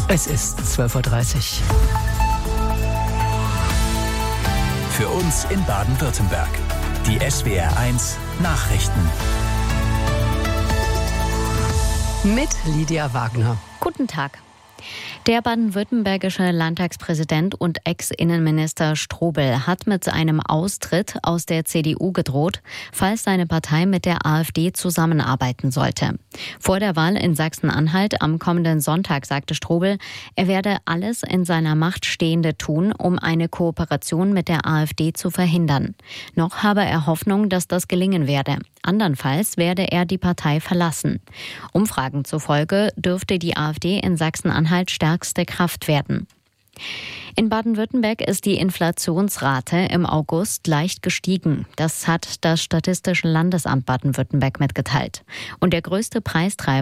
Es ist 12:30 Uhr. Für uns in Baden-Württemberg. Die SWR1 Nachrichten. Mit Lydia Wagner. Guten Tag. Der baden-württembergische Landtagspräsident und Ex-Innenminister Strobel hat mit seinem Austritt aus der CDU gedroht, falls seine Partei mit der AfD zusammenarbeiten sollte. Vor der Wahl in Sachsen-Anhalt am kommenden Sonntag sagte Strobel, er werde alles in seiner Macht Stehende tun, um eine Kooperation mit der AfD zu verhindern. Noch habe er Hoffnung, dass das gelingen werde. Andernfalls werde er die Partei verlassen. Umfragen zufolge dürfte die AfD in Sachsen-Anhalt stärkste Kraft werden. In Baden-Württemberg ist die Inflationsrate im August leicht gestiegen. Das hat das Statistische Landesamt Baden-Württemberg mitgeteilt. Und der größte Preistreiber